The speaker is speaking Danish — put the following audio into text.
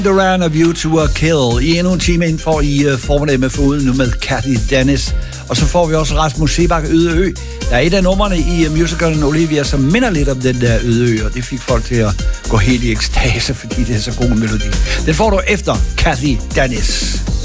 Duran of You to a Kill. I endnu en time ind for i formiddag med foden nu med Cathy Dennis. Og så får vi også Rasmus Seebach, Øde Ø. Der er et af numrene i musicalen Olivia, som minder lidt om den der Øde Ø, og det fik folk til at gå helt i ekstase, fordi det er så god en melodi. Den får du efter Cathy Dennis.